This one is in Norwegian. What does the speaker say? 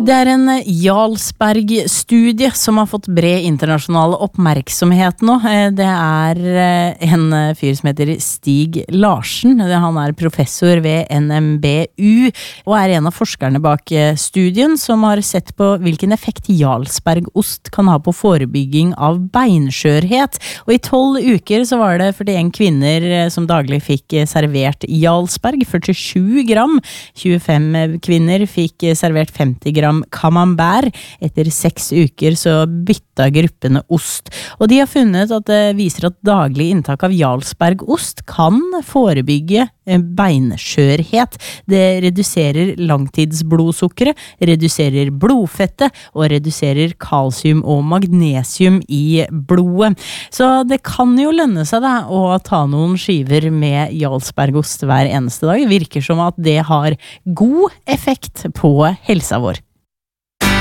Det en Jarlsberg-studie som har fått bred internasjonal oppmerksomhet nå. Det en fyr som heter Stig Larsen. Han professor ved NMBU og en av forskerne bak studien som har sett på hvilken effekt Jarlsbergost kan ha på forebygging av beinskjørhet. Og i 12 uker så var det 41 kvinner som daglig fikk servert Jarlsberg, 47 gram. 25 kvinner fikk servert 50 gram camembert. Etter 6 uker så bytta gruppene ost. Og de har funnet at det viser at daglig inntak av Jarlsbergost kan forebygge beinskjørhet. Det reduserer langtidsblodsukkeret, reduserer blodfettet og reduserer kalsium og magnesium i blodet. Så det kan jo lønne seg da å ta noen skiver med Jarlsbergost hver eneste dag. Det virker som at det har god effekt på helsa vår.